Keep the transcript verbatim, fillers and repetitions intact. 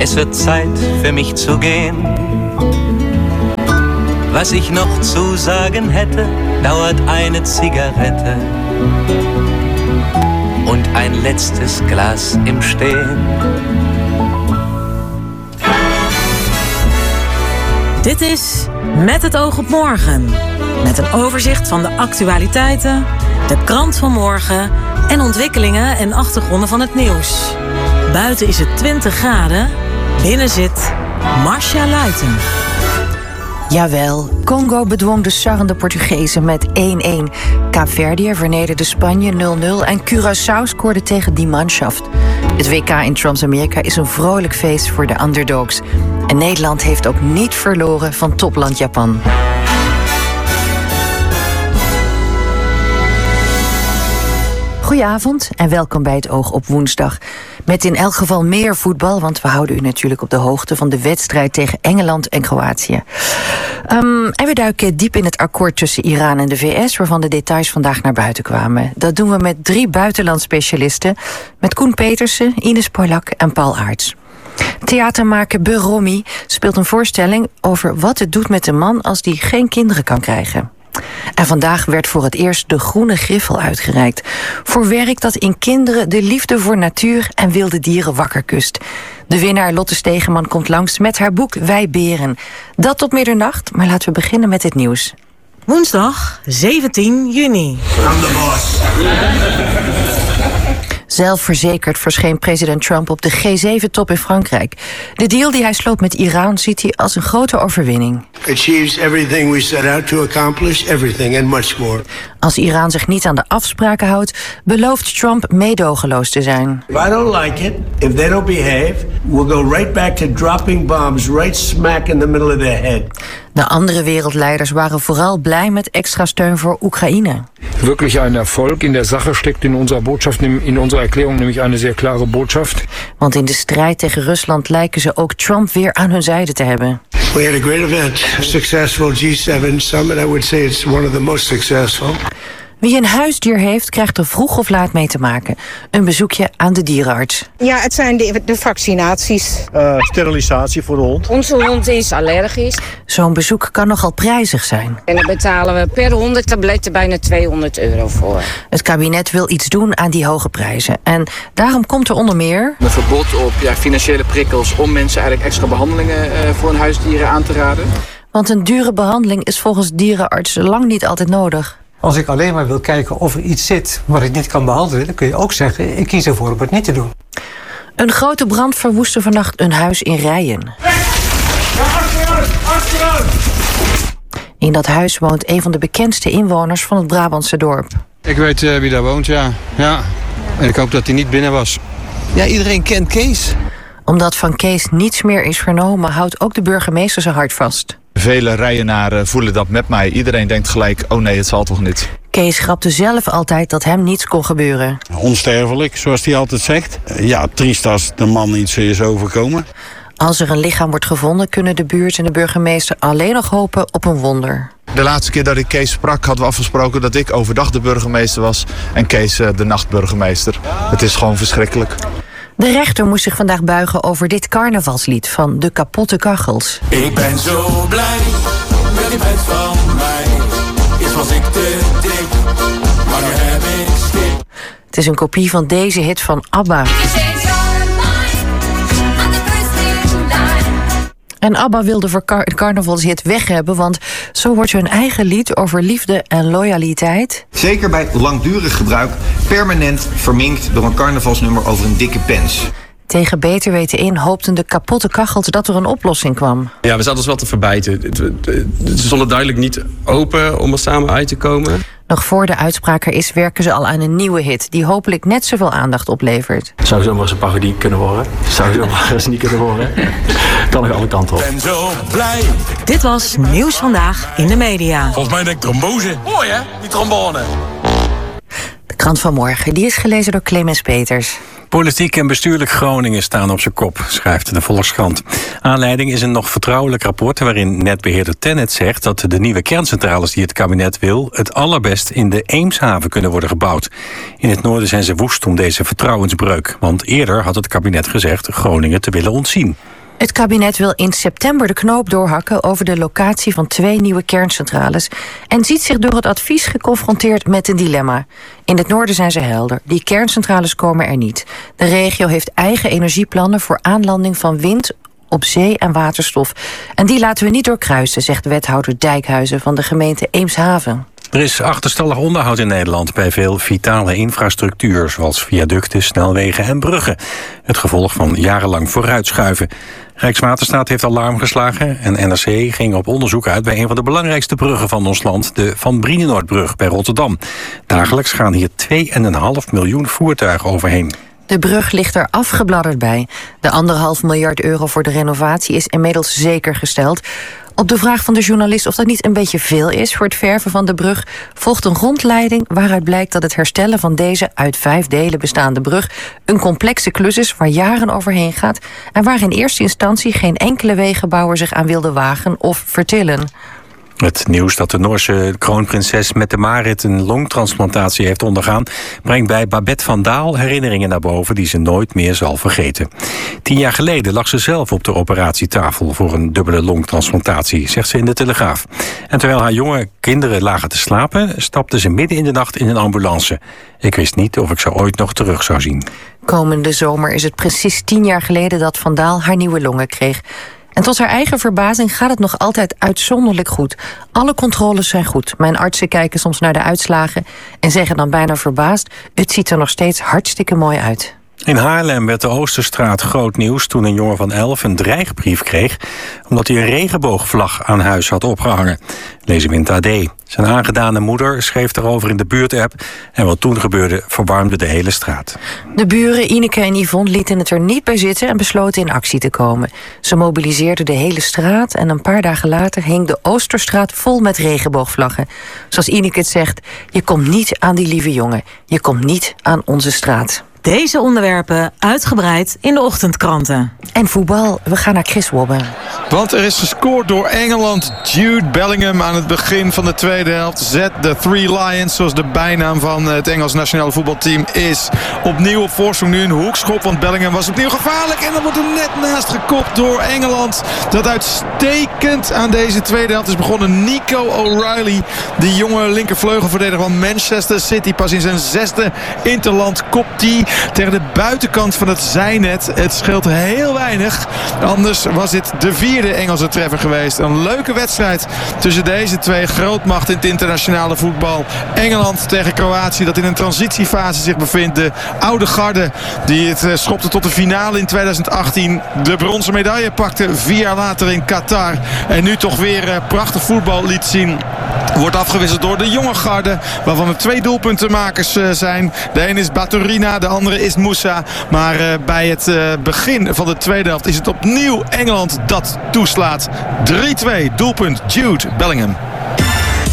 Es wird Zeit für mich zu gehen. Was ich noch zu sagen hätte, dauert eine Zigarette und ein letztes Glas im Stehen. Dit is Met het oog op morgen. Met een overzicht van de actualiteiten, de krant van morgen en ontwikkelingen en achtergronden van het nieuws. Buiten is het twintig graden, binnen zit Marcia Luiten. Jawel, Congo bedwong de sarrende Portugezen met één-één. Kaapverdië vernederde Spanje nul nul en Curaçao scoorde tegen die Mannschaft. Het W K in Transamerika is een vrolijk feest voor de underdogs. En Nederland heeft ook niet verloren van topland Japan. Goedenavond en welkom bij het Oog op woensdag. Met in elk geval meer voetbal, want we houden u natuurlijk op de hoogte van de wedstrijd tegen Engeland en Kroatië. Um, en we duiken diep in het akkoord tussen Iran en de V S, waarvan de details vandaag naar buiten kwamen. Dat doen we met drie buitenlandspecialisten, met Koen Petersen, Ines Polak en Paul Aerts. Theatermaker Beromi speelt een voorstelling over wat het doet met een man als die geen kinderen kan krijgen. En vandaag werd voor het eerst de Groene Griffel uitgereikt. Voor werk dat in kinderen de liefde voor natuur en wilde dieren wakker kust. De winnaar Lotte Stegeman komt langs met haar boek Wij Beren. Dat tot middernacht, maar laten we beginnen met het nieuws. Woensdag zeventien juni. I'm the boss. Zelfverzekerd verscheen president Trump op de G zeven top in Frankrijk. De deal die hij sloot met Iran ziet hij als een grote overwinning. Achieves everything we set out to accomplish, everything and much more. Als Iran zich niet aan de afspraken houdt, belooft Trump meedogenloos te zijn. If I don't like it, if they don't behave, we'll go right back to dropping bombs right smack in the middle of their head. De andere wereldleiders waren vooral blij met extra steun voor Oekraïne. Wirklich ein Erfolg in der Sache steckt in unserer Botschaft, in unserer Erklärung nämlich eine sehr klare Botschaft. Want in de strijd tegen Rusland lijken ze ook Trump weer aan hun zijde te hebben. We had a great event, a successful G seven summit. I would say it's one of the most successful. Wie een huisdier heeft, krijgt er vroeg of laat mee te maken. Een bezoekje aan de dierenarts. Ja, het zijn de, de vaccinaties. Uh, sterilisatie voor de hond. Onze hond is allergisch. Zo'n bezoek kan nogal prijzig zijn. En daar betalen we per honderd tabletten bijna tweehonderd euro voor. Het kabinet wil iets doen aan die hoge prijzen. En daarom komt er onder meer een verbod op ja, financiële prikkels om mensen eigenlijk extra behandelingen uh, voor hun huisdieren aan te raden. Want een dure behandeling is volgens dierenartsen lang niet altijd nodig. Als ik alleen maar wil kijken of er iets zit wat ik niet kan behandelen, dan kun je ook zeggen, ik kies ervoor om het niet te doen. Een grote brand verwoestte vannacht een huis in Rijen. In dat huis woont een van de bekendste inwoners van het Brabantse dorp. Ik weet uh, wie daar woont, ja. ja. En ik hoop dat hij niet binnen was. Ja, iedereen kent Kees. Omdat van Kees niets meer is vernomen, houdt ook de burgemeester zijn hart vast. Vele Rijenaren voelen dat met mij. Iedereen denkt gelijk, oh nee, het zal toch niet. Kees grapte zelf altijd dat hem niets kon gebeuren. Onsterfelijk, zoals hij altijd zegt. Ja, triest als de man iets is overkomen. Als er een lichaam wordt gevonden, kunnen de buurt en de burgemeester alleen nog hopen op een wonder. De laatste keer dat ik Kees sprak, hadden we afgesproken dat ik overdag de burgemeester was en Kees de nachtburgemeester. Het is gewoon verschrikkelijk. De rechter moest zich vandaag buigen over dit carnavalslied van De Kapotte Kachels. Ik ben zo blij met die pet van mij. Eerst was ik te dik, maar nu heb ik schik. Het is een kopie van deze hit van ABBA. En ABBA wilde voor car- de carnavalshit weg hebben, want zo wordt hun eigen lied over liefde en loyaliteit, zeker bij langdurig gebruik, permanent verminkt door een carnavalsnummer over een dikke pens. Tegen beter weten in hoopten de Kapotte Kachels dat er een oplossing kwam. Ja, we zaten ons wel te verbijten. Ze stonden duidelijk niet open om er samen uit te komen. Nog voor de uitspraak er is, werken ze al aan een nieuwe hit die hopelijk net zoveel aandacht oplevert. Zou zomaar eens een parodie kunnen worden. Zou zomaar eens niet kunnen worden. Kan nog alle kanten op. Ben zo blij. Dit was Nieuws Vandaag in de media. Volgens mij denk ik trombose. Mooi hè, die trombone. De krant van morgen, die is gelezen door Clemens Peters. Politiek en bestuurlijk Groningen staan op zijn kop, schrijft de Volkskrant. Aanleiding is een nog vertrouwelijk rapport waarin netbeheerder TenneT zegt dat de nieuwe kerncentrales die het kabinet wil het allerbest in de Eemshaven kunnen worden gebouwd. In het noorden zijn ze woest om deze vertrouwensbreuk, want eerder had het kabinet gezegd Groningen te willen ontzien. Het kabinet wil in september de knoop doorhakken over de locatie van twee nieuwe kerncentrales en ziet zich door het advies geconfronteerd met een dilemma. In het noorden zijn ze helder. Die kerncentrales komen er niet. De regio heeft eigen energieplannen voor aanlanding van wind op zee en waterstof. En die laten we niet doorkruisen, zegt wethouder Dijkhuizen van de gemeente Eemshaven. Er is achterstallig onderhoud in Nederland bij veel vitale infrastructuur, zoals viaducten, snelwegen en bruggen. Het gevolg van jarenlang vooruitschuiven. Rijkswaterstaat heeft alarm geslagen en N R C ging op onderzoek uit bij een van de belangrijkste bruggen van ons land, de Van Brienenoordbrug bij Rotterdam. Dagelijks gaan hier twee komma vijf miljoen voertuigen overheen. De brug ligt er afgebladderd bij. De anderhalf miljard euro voor de renovatie is inmiddels zeker gesteld. Op de vraag van de journalist of dat niet een beetje veel is voor het verven van de brug, volgt een rondleiding waaruit blijkt dat het herstellen van deze uit vijf delen bestaande brug een complexe klus is waar jaren overheen gaat en waar in eerste instantie geen enkele wegenbouwer zich aan wilde wagen of vertillen. Het nieuws dat de Noorse kroonprinses Mette-Marit een longtransplantatie heeft ondergaan, brengt bij Babette van Daal herinneringen naar boven die ze nooit meer zal vergeten. Tien jaar geleden lag ze zelf op de operatietafel voor een dubbele longtransplantatie, zegt ze in de Telegraaf. En terwijl haar jonge kinderen lagen te slapen, stapte ze midden in de nacht in een ambulance. Ik wist niet of ik ze ooit nog terug zou zien. Komende zomer is het precies tien jaar geleden dat Van Daal haar nieuwe longen kreeg. En tot haar eigen verbazing gaat het nog altijd uitzonderlijk goed. Alle controles zijn goed. Mijn artsen kijken soms naar de uitslagen en zeggen dan bijna verbaasd: het ziet er nog steeds hartstikke mooi uit. In Haarlem werd de Oosterstraat groot nieuws toen een jongen van elf een dreigbrief kreeg omdat hij een regenboogvlag aan huis had opgehangen. Lees hem in het A D. Zijn aangedane moeder schreef daarover in de buurtapp en wat toen gebeurde verwarmde de hele straat. De buren Ineke en Yvonne lieten het er niet bij zitten en besloten in actie te komen. Ze mobiliseerden de hele straat en een paar dagen later hing de Oosterstraat vol met regenboogvlaggen. Zoals Ineke het zegt, je komt niet aan die lieve jongen. Je komt niet aan onze straat. Deze onderwerpen uitgebreid in de ochtendkranten. En voetbal, we gaan naar Chris Wobbe. Want er is gescoord door Engeland. Jude Bellingham aan het begin van de tweede helft. Zet de Three Lions, zoals de bijnaam van het Engels nationale voetbalteam is. Opnieuw op voorsprong, nu een hoekschop, want Bellingham was opnieuw gevaarlijk. En dan wordt er net naast gekopt door Engeland. Dat uitstekend aan deze tweede helft is begonnen. Nico O'Reilly, de jonge linkervleugelverdediger van Manchester City. Pas in zijn zesde interland kopt hij tegen de buitenkant van het zijnet. Het scheelt heel weinig. Anders was dit de vierde Engelse treffer geweest. Een leuke wedstrijd tussen deze twee grootmachten in het internationale voetbal. Engeland tegen Kroatië, dat in een transitiefase zich bevindt. De oude garde die het schopte tot de finale in tweeduizend achttien. De bronzen medaille pakte vier jaar later in Qatar. En nu toch weer prachtig voetbal liet zien. Wordt afgewisseld door de jonge garde, waarvan er twee doelpuntenmakers zijn. De een is Baturina, de andere is Moussa. Maar uh, bij het uh, begin van de tweede helft is het opnieuw Engeland dat toeslaat. drie twee, doelpunt Jude Bellingham.